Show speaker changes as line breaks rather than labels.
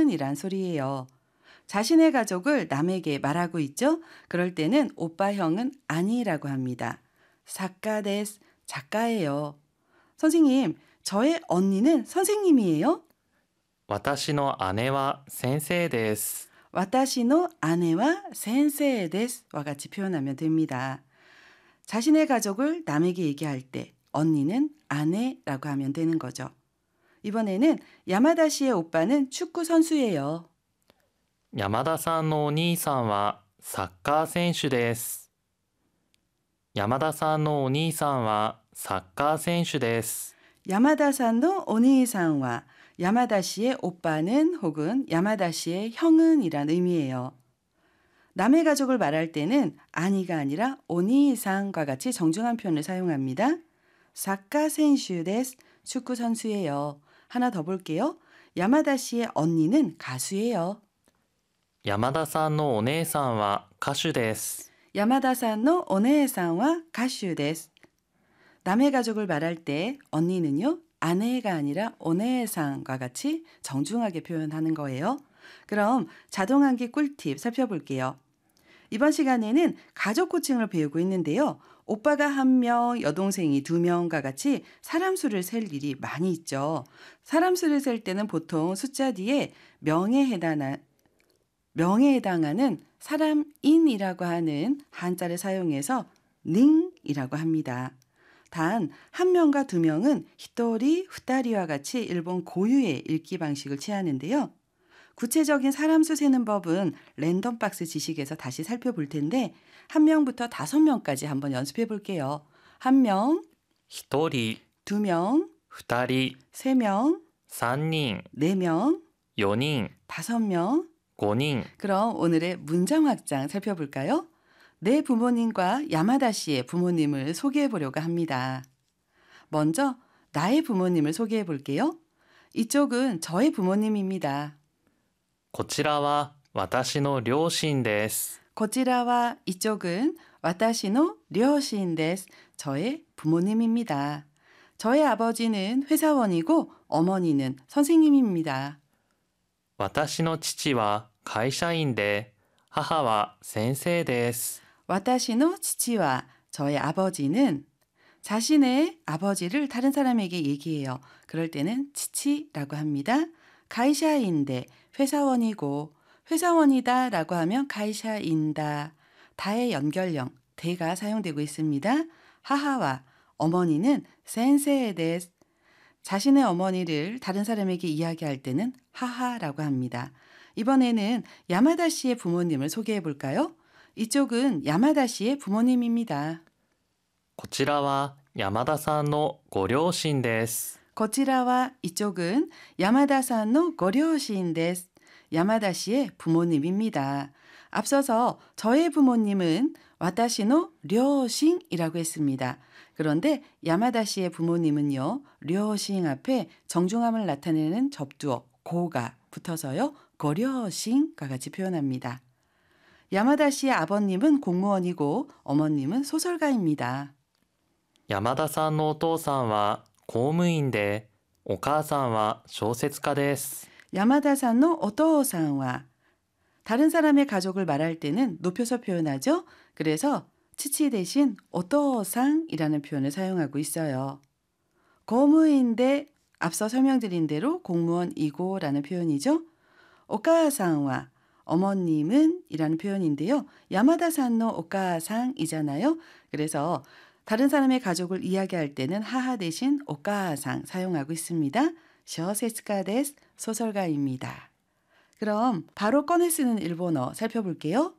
형은이란 소리예요. 자신의 가족을 남에게 말하고 있죠? 그럴 때는 오빠 형은 아니라고 합니다. 사카 데스, 작가예요. 선생님, 저의 언니는 선생님이에요?
私の姉は先生です。
와타시노 아내와 센세이 데스와 같이 표현하면 됩니다. 자신의 가족을 남에게 얘기할 때 언니는 아내라고 하면 되는 거죠. 이번에는 야마다 씨의 오빠는 축구 선수예요.
山田さんのお兄さんはサッカー選手です。山田さんのお兄さんはサッカー選手です。
야마다산노 오니상와 야마다 씨의 오빠는 혹은 야마다 씨의 형은이란 의미예요. 남의 가족을 말할 때는 아니가 아니라 오니상과 같이 정중한 표현을 사용합니다. 사카 센슈 데스, 축구 선수예요. 하나 더 볼게요. 야마다 씨의 언니는 가수예요.
山田さんのお姉さんは歌手です。
야마다산노 오네상와 가슈 데스. 남의 가족을 말할 때 언니는요, 아내가 아니라 오네상과 같이 정중하게 표현하는 거예요. 그럼 자동환기 꿀팁 살펴볼게요. 이번 시간에는 가족 호칭을 배우고 있는데요. 오빠가 1명, 여동생이 2명과 같이 사람 수를 셀 일이 많이 있죠. 사람 수를 셀 때는 보통 숫자 뒤에 명에 해당하는 사람인이라고 하는 한자를 사용해서 닝이라고 합니다. 단 1명과 2명은 히토리, 후다리와 같이 일본 고유의 읽기 방식을 취하는데요. 구체적인 사람 수 세는 법은 랜덤박스 지식에서 다시 살펴볼 텐데 1명부터 5명까지 한번 연습해 볼게요. 1명,
1人、
2명,
2人、
3명,
3人、
4명,
4人、
5명.
5人。
그럼 오늘의 문장 확장 살펴볼까요? 내 부모님과 야마다 씨의 부모님을 소개해 보려고 합니다. 먼저 나의 부모님을 소개해 볼게요. 이쪽은 저의 부모님입니다.
こちらは私の両親です。
고치라와 이쪽은 와타시노 료신 데스, 저의 부모님입니다. 저의 아버지는 회사원이고 어머니는 선생님입니다.
私の父は会社員で、母は先生です。
와타시노 치치와 저의 아버지는 자신의 아버지를 다른 사람에게 얘기해요. 그럴 때는 치치라고 합니다. 가이샤인데 회사원이고 회사원이다 라고 하면 가이샤인다. 다의 연결형 대가 사용되고 있습니다. 하하와 어머니는 센세에 데스. 자신의 어머니를 다른 사람에게 이야기할 때는 하하라고 합니다. 이번에는 야마다 씨의 부모님을 소개해 볼까요? 이쪽은 야마다 씨의 부모님입니다.
こちらは山田さんのご両親です。
거치라와 이쪽은 야마다산노 고려신 데스. 야마다 씨의 부모님입니다. 앞서서 저의 부모님은 와타시노 료싱이라고 했습니다. 그런데 야마다 씨의 부모님은요, 료싱 앞에 정중함을 나타내는 접두어 고가 붙어서요, 고려싱과 같이 표현합니다. 야마다 씨의 아버님은 공무원이고 어머님은 소설가입니다.
山田さんのお父さんは公務員で、お母さんは小説家です。
야마다산노 오토상와 다른 사람의 가족을 말할 때는 높여서 표현하죠. 그래서 치치 대신 오토상이라는 표현을 사용하고 있어요. 고무인데 앞서 설명드린 대로 공무원이고 라는 표현이죠. 오카상와 어머님은 이라는 표현인데요. 야마다산노 오카상이잖아요. 그래서 다른 사람의 가족을 이야기할 때는 하하 대신 오카상 사용하고 있습니다. 쇼세츠카 데스, 소설가입니다. 그럼 바로 꺼내 쓰는 일본어 살펴볼게요.